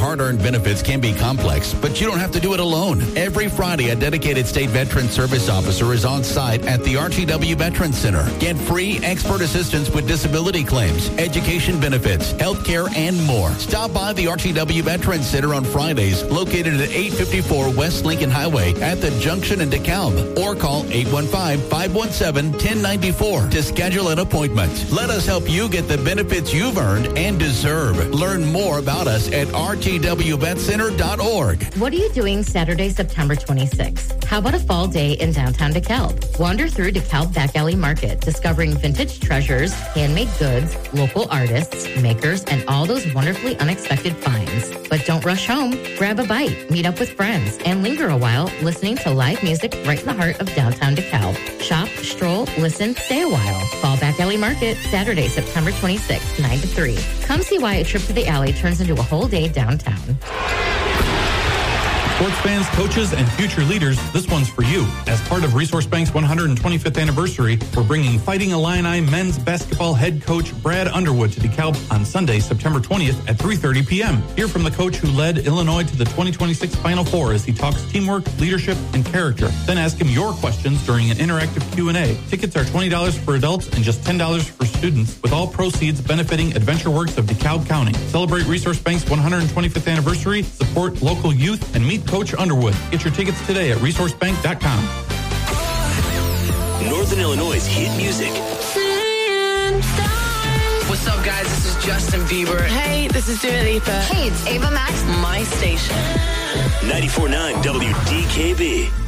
hard-earned benefits can be complex, but you don't have to do it alone. Every Friday, a dedicated state veteran service officer is on site at the RTW Veterans Center. Get free expert assistance with disability claims, education benefits, health care, and more. Stop by the RTW Veterans Center on Fridays, located at 854 West Lincoln Highway at the junction in DeKalb, or call 815-517-1094 to schedule an appointment. Let us help you get the benefits you've earned and deserve. Learn more about us at rtwvetcenter.org. What are you doing Saturday, September 26th? How about a fall day in downtown DeKalb? Wander through DeKalb Back Alley Market, discovering vintage treasures, handmade goods, local artists, makers, and all those wonderfully unexpected finds. But don't rush home. Grab a bite, meet up with friends, and linger a while listening to live music right in the heart of downtown DeKalb. Shop, stroll, listen, stay a while. Fall Back Alley Market, Saturday, September 26th, 9 to 3. Come see why a trip to the alley turns into a whole day downtown. Sports fans, coaches, and future leaders, this one's for you. As part of Resource Bank's 125th anniversary, we're bringing Fighting Illini men's basketball head coach Brad Underwood to DeKalb on Sunday, September 20th at 3:30 p.m. Hear from the coach who led Illinois to the 2026 Final Four as he talks teamwork, leadership, and character. Then ask him your questions during an interactive Q&A. Tickets are $20 for adults and just $10 for students, with all proceeds benefiting Adventure Works of DeKalb County. Celebrate Resource Bank's 125th anniversary, support local youth, and meet Coach Underwood. Get your tickets today at resourcebank.com. Northern Illinois' hit music. What's up, guys? This is Justin Bieber. Hey, this is Dua Lipa. Hey, it's Ava Max. My station. 94.9 WDKB.